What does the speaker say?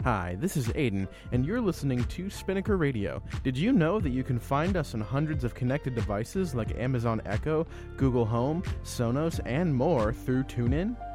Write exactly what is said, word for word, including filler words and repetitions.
Hi, this is Aiden, and you're listening to Spinnaker Radio. Did you know that you can find us on hundreds of connected devices like Amazon Echo, Google Home, Sonos, and more through TuneIn?